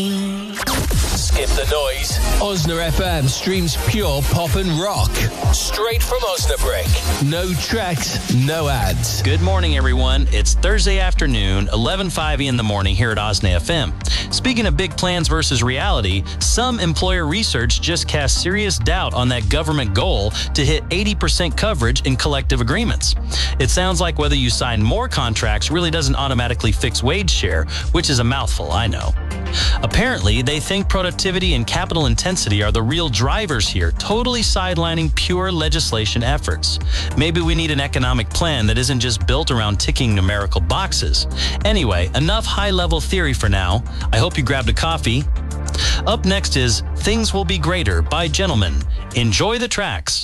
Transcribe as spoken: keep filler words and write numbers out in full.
Skip the noise. Osna F M streams pure pop and rock. Straight from Osnabrick. No tracks, no ads. Good morning, everyone. It's Thursday afternoon, eleven five in the morning here at Osna F M. Speaking of big plans versus reality, some employer research just casts serious doubt on that government goal to hit eighty percent coverage in collective agreements. It sounds like whether you sign more contracts really doesn't automatically fix wage share, which is a mouthful, I know. Apparently, they think productivity and capital intensity are the real drivers here, totally sidelining pure legislation efforts. Maybe we need an economic plan that isn't just built around ticking numerical boxes. Anyway, enough high-level theory for now. I hope you grabbed a coffee. Up next is Things Will Be Greater by Gentlemen. Enjoy the tracks.